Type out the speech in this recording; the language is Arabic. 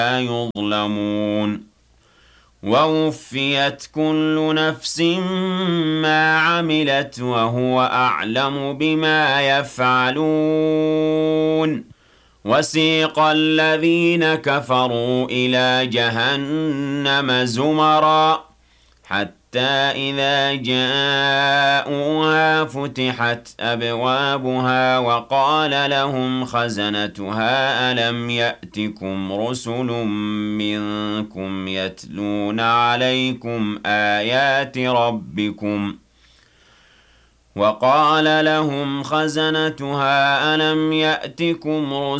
يظلمون ووفيت كل نفس ما عملت وهو أعلم بما يفعلون وسيق الذين كفروا إلى جهنم زمرا حتى إذا جاءوها فتحت أبوابها وقال لهم خزنتها ألم يأتكم رسل منكم يتلون عليكم آيات ربكم وقال لهم خزنتها ألم يأتكم